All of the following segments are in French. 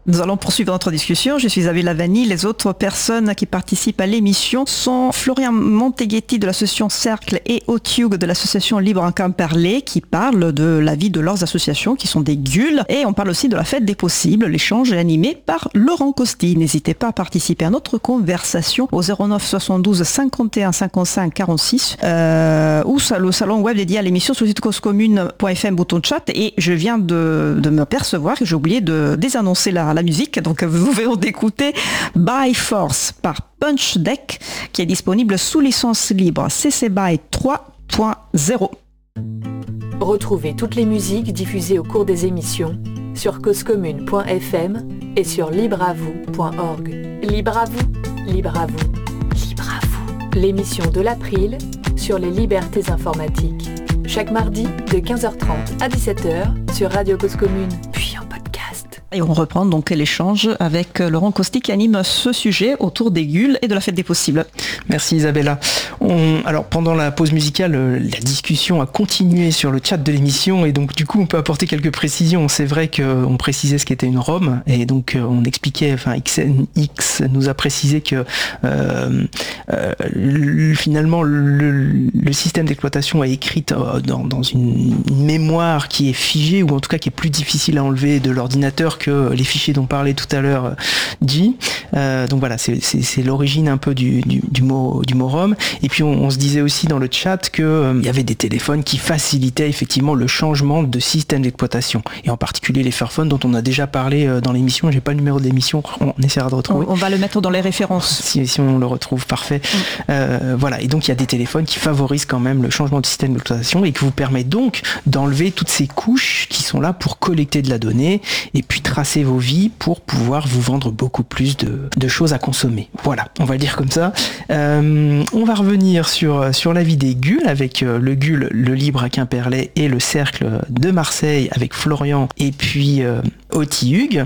Nous allons poursuivre notre discussion. Je suis Isabelle Lavani. Les autres personnes qui participent à l'émission sont Florian Monteghetti de l'association Cercle et Otiug de l'association Libre en Quimperlé qui parlent de la vie de leurs associations qui sont des GUL. Et on parle aussi de la fête des possibles. L'échange est animé par Laurent Costi. N'hésitez pas à participer à notre conversation au 09 72 51 55 46 ou le salon web dédié à l'émission sur le site causecommune.fm bouton chat. Et je viens de me percevoir que j'ai oublié de désannoncer la musique, donc vous venez d'écouter By Force par Punch Deck qui est disponible sous licence libre CC BY 3.0. Retrouvez toutes les musiques diffusées au cours des émissions sur causecommune.fm et sur libreavou.org. Libre à vous, libre à vous, libre à vous. L'émission de l'April sur les libertés informatiques. Chaque mardi de 15h30 à 17h sur Radio Cause Commune, puis en podcast. Et on reprend donc l'échange avec Laurent Costi qui anime ce sujet autour des GUL et de la fête des possibles. Merci Isabella. Alors pendant la pause musicale, la discussion a continué sur le chat de l'émission et donc du coup on peut apporter quelques précisions. C'est vrai qu'on précisait ce qu'était une ROM et donc on expliquait, enfin XNX nous a précisé que finalement le système d'exploitation est écrit dans une mémoire qui est figée ou en tout cas qui est plus difficile à enlever de l'ordinateur que les fichiers dont parlait tout à l'heure Guy. Donc voilà, c'est l'origine un peu du mot ROM. Et puis on se disait aussi dans le chat qu'il y avait des téléphones qui facilitaient effectivement le changement de système d'exploitation. Et en particulier les Fairphone dont on a déjà parlé dans l'émission. J'ai pas le numéro de l'émission, on essaiera de retrouver. On va le mettre dans les références. Si on le retrouve, parfait. Voilà, et donc il y a des téléphones qui favorisent quand même le changement de système d'exploitation et qui vous permet donc d'enlever toutes ces couches qui sont là pour collecter de la donnée et puis tracer vos vies pour pouvoir vous vendre beaucoup plus de choses à consommer. Voilà, on va le dire comme ça. On va revenir sur la vie des GUL avec le GUL, le Libre à Quimperlé et le Cercle de Marseille avec Florian et puis Otiug.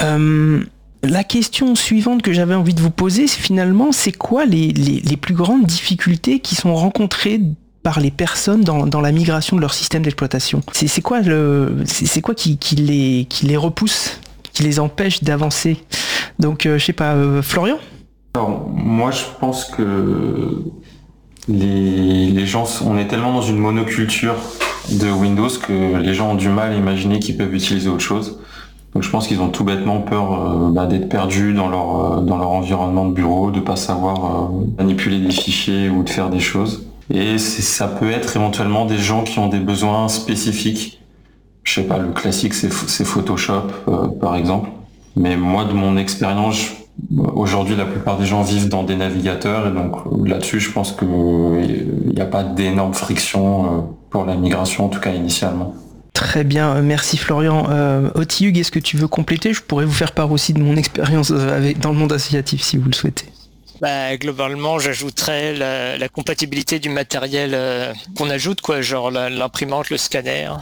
La question suivante que j'avais envie de vous poser, c'est quoi les plus grandes difficultés qui sont rencontrées par les personnes dans la migration de leur système d'exploitation? C'est quoi qui les repousse, qui les empêche d'avancer? Donc je sais pas, Florian? Alors, moi je pense que les gens, on est tellement dans une monoculture de Windows que les gens ont du mal à imaginer qu'ils peuvent utiliser autre chose. Donc je pense qu'ils ont tout bêtement peur d'être perdus dans leur environnement de bureau, de pas savoir manipuler des fichiers ou de faire des choses. Et ça peut être éventuellement des gens qui ont des besoins spécifiques. Je sais pas, le classique c'est Photoshop par exemple. Mais moi de mon expérience, aujourd'hui la plupart des gens vivent dans des navigateurs et donc là-dessus je pense qu'il n'y a pas d'énorme friction pour la migration, en tout cas initialement. Très bien, merci Florian. Otiug, est-ce que tu veux compléter? Je pourrais vous faire part aussi de mon expérience dans le monde associatif si vous le souhaitez. Globalement, j'ajouterais la compatibilité du matériel qu'on ajoute, genre l'imprimante, le scanner,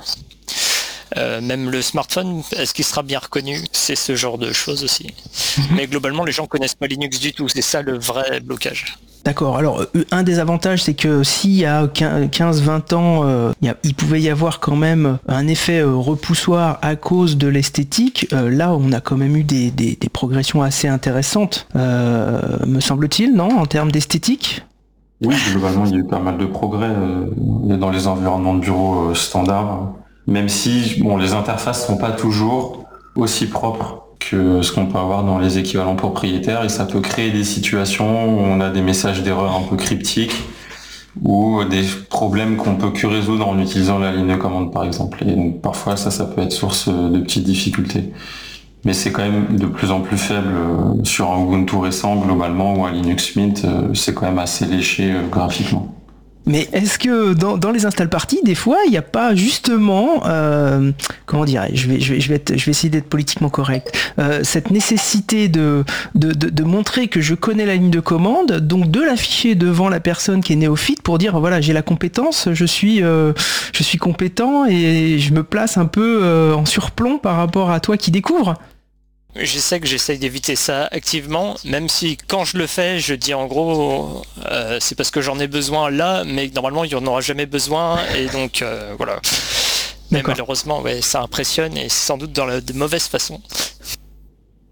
même le smartphone, est-ce qu'il sera bien reconnu? C'est ce genre de choses aussi. Mais globalement, les gens connaissent pas Linux du tout, c'est ça le vrai blocage. D'accord, alors un des avantages c'est que s'il y a 15-20 ans il pouvait y avoir quand même un effet repoussoir à cause de l'esthétique, là on a quand même eu des progressions assez intéressantes, me semble-t-il, non, en termes d'esthétique? Oui, globalement il y a eu pas mal de progrès dans les environnements de bureau standards, même si les interfaces sont pas toujours aussi propres que ce qu'on peut avoir dans les équivalents propriétaires et ça peut créer des situations où on a des messages d'erreur un peu cryptiques ou des problèmes qu'on peut que résoudre en utilisant la ligne de commande par exemple. Et donc parfois ça peut être source de petites difficultés. Mais c'est quand même de plus en plus faible sur un Ubuntu récent globalement ou un Linux Mint, c'est quand même assez léché graphiquement. Mais est-ce que dans les install parties, des fois, il n'y a pas justement, comment dirais-je, je vais essayer d'être politiquement correct, cette nécessité de montrer que je connais la ligne de commande, donc de l'afficher devant la personne qui est néophyte pour dire voilà, j'ai la compétence, je suis compétent et je me place un peu en surplomb par rapport à toi qui découvre. Je sais que j'essaye d'éviter ça activement, même si quand je le fais, je dis en gros c'est parce que j'en ai besoin là, mais normalement il n'y en aura jamais besoin, et donc voilà. Mais malheureusement, ça impressionne, et c'est sans doute de mauvaise façon.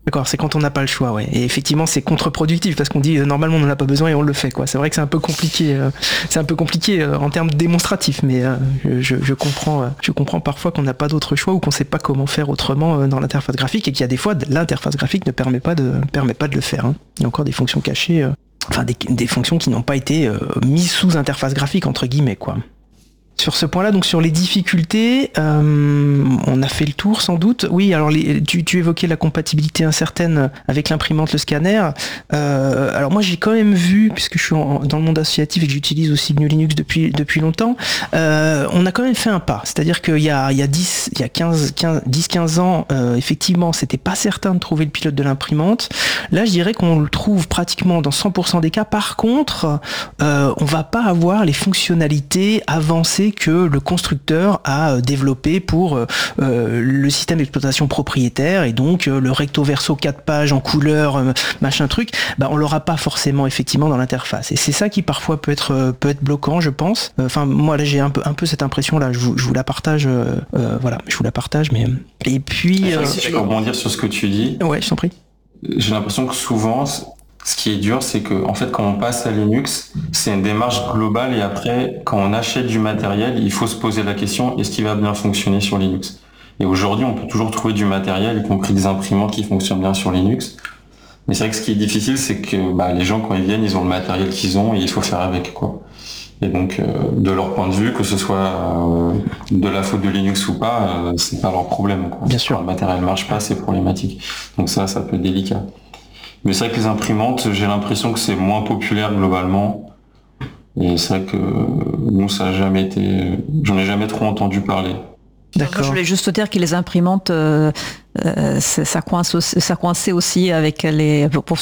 D'accord, c'est quand on n'a pas le choix, ouais. Et effectivement, c'est contre-productif parce qu'on dit normalement on n'en a pas besoin et on le fait, quoi. C'est vrai que c'est un peu compliqué. C'est un peu compliqué en termes démonstratifs, mais je comprends parfois qu'on n'a pas d'autre choix ou qu'on ne sait pas comment faire autrement dans l'interface graphique et qu'il y a des fois l'interface graphique ne permet pas de le faire. Hein. Il y a encore des fonctions cachées, des fonctions qui n'ont pas été mises sous interface graphique entre guillemets, quoi. Sur ce point-là, donc sur les difficultés, on a fait le tour sans doute. Oui, alors tu évoquais la compatibilité incertaine avec l'imprimante, le scanner. Alors moi j'ai quand même vu, puisque je suis dans le monde associatif et que j'utilise aussi GNU Linux depuis longtemps, on a quand même fait un pas. C'est-à-dire qu'il y a 10-15 ans, effectivement, c'était pas certain de trouver le pilote de l'imprimante. Là, je dirais qu'on le trouve pratiquement dans 100% des cas. Par contre, on va pas avoir les fonctionnalités avancées que le constructeur a développé pour le système d'exploitation propriétaire et donc le recto verso 4 pages en couleur machin truc, on l'aura pas forcément effectivement dans l'interface et c'est ça qui parfois peut être bloquant, je pense. Enfin moi là j'ai un peu cette impression là, je vous la partage, voilà, je vous la partage, mais et puis si je peux rebondir sur ce que tu dis. Ouais, je t'en prie. J'ai l'impression que souvent ce qui est dur, c'est que en fait, quand on passe à Linux, c'est une démarche globale et après, quand on achète du matériel, il faut se poser la question, est-ce qu'il va bien fonctionner sur Linux ? Et aujourd'hui, on peut toujours trouver du matériel, y compris des imprimantes qui fonctionnent bien sur Linux. Mais c'est vrai que ce qui est difficile, c'est que les gens, quand ils viennent, ils ont le matériel qu'ils ont et il faut faire avec, quoi. Et donc, de leur point de vue, que ce soit de la faute de Linux ou pas, c'est pas leur problème, quoi. Bien sûr. Quand le matériel marche pas, c'est problématique. Donc ça peut être délicat. Mais c'est vrai que les imprimantes, j'ai l'impression que c'est moins populaire globalement. Et c'est vrai que nous, ça a jamais été... J'en ai jamais trop entendu parler. D'accord. Je voulais juste dire que les imprimantes, ça coinçait aussi avec pour